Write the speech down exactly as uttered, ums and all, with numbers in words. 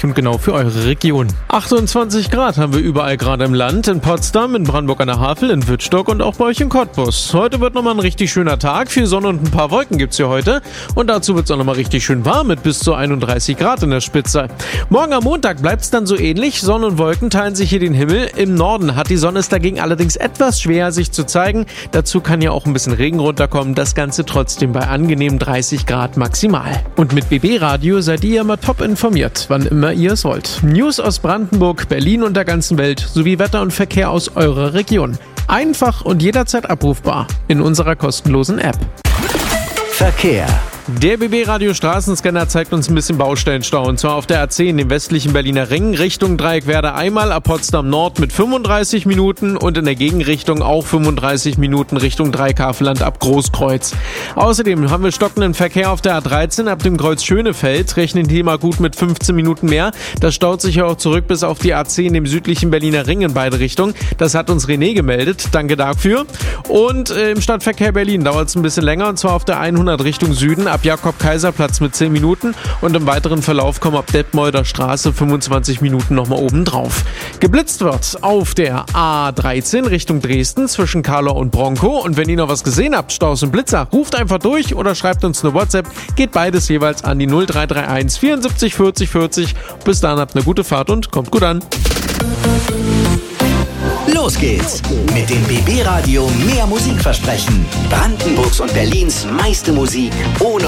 und genau für eure Region. achtundzwanzig Grad haben wir überall gerade im Land, in Potsdam, in Brandenburg an der Havel, in Wittstock und auch bei euch in Cottbus. Heute wird nochmal ein richtig schöner Tag, viel Sonne und ein paar Wolken gibt's hier heute und dazu wird's auch nochmal richtig schön warm mit bis zu einunddreißig Grad in der Spitze. Morgen am Montag bleibt's dann so ähnlich, Sonne und Wolken teilen sich hier den Himmel. Im Norden hat die Sonne es dagegen allerdings etwas schwer, sich zu zeigen. Dazu kann ja auch ein bisschen Regen runterkommen, das Ganze trotzdem bei angenehmen dreißig Grad maximal. Und mit B B Radio seid ihr immer top informiert, wann immer ihr es wollt. News aus Brandenburg, Berlin und der ganzen Welt sowie Wetter und Verkehr aus eurer Region. Einfach und jederzeit abrufbar in unserer kostenlosen App. Verkehr. Der B B-Radio Straßenscanner zeigt uns ein bisschen Baustellenstau und zwar auf der A zehn, dem westlichen Berliner Ring, Richtung Dreieckwerder einmal ab Potsdam Nord mit fünfunddreißig Minuten und in der Gegenrichtung auch fünfunddreißig Minuten Richtung Dreihaveland ab Großkreuz. Außerdem haben wir stockenden Verkehr auf der A dreizehn ab dem Kreuz Schönefeld, rechnen hier mal gut mit fünfzehn Minuten mehr. Das staut sich ja auch zurück bis auf die A zehn, dem südlichen Berliner Ring in beide Richtungen. Das hat uns René gemeldet, danke dafür. Und äh, im Stadtverkehr Berlin dauert es ein bisschen länger und zwar auf der hundert Richtung Süden ab Jakob-Kaiser-Platz mit zehn Minuten und im weiteren Verlauf kommen ab Detmolder Straße fünfundzwanzig Minuten nochmal oben drauf. Geblitzt wird auf der A dreizehn Richtung Dresden zwischen Karlau und Bronco und wenn ihr noch was gesehen habt, Staus und Blitzer, ruft einfach durch oder schreibt uns eine WhatsApp, geht beides jeweils an die null drei drei eins vierundsiebzig vierzig vierzig. Bis dann habt eine gute Fahrt und kommt gut an. Los geht's mit dem B B-Radio Mehr Musikversprechen. Brandenburgs und Berlins meiste Musik ohne